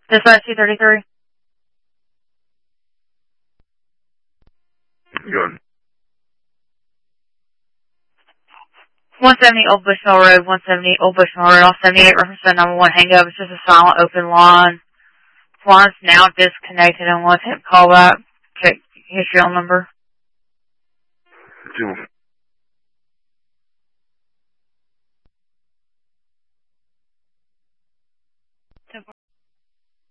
Dispatch 233. Good. 170 Old Bushmill Road, 170 Old Bushmill Road, off 78, reference to number 1 hang up. It's just a silent open line. Line's now disconnected and we'll take call back. Check history on number.